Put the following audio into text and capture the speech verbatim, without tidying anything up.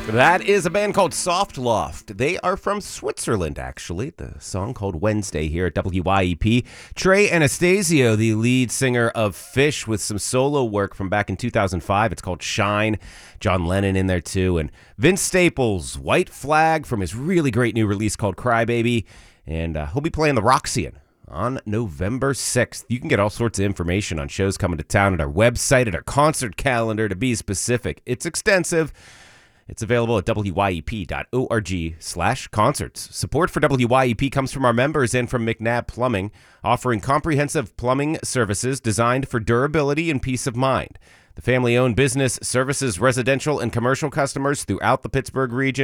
That is a band called Soft Loft. They are from Switzerland, actually. The song called Wednesday here at W Y E P. Trey Anastasio, the lead singer of Phish, with some solo work from back in two thousand five. It's called Shine. John Lennon in there, too. And Vince Staples, White Flag, from his really great new release called Crybaby. And uh, he'll be playing the Roxy on November sixth. You can get all sorts of information on shows coming to town at our website, at our concert calendar, to be specific. It's extensive. It's available at W Y E P dot org slash concerts. Support for W Y E P comes from our members and from McNabb Plumbing, offering comprehensive plumbing services designed for durability and peace of mind. The family-owned business services residential and commercial customers throughout the Pittsburgh region.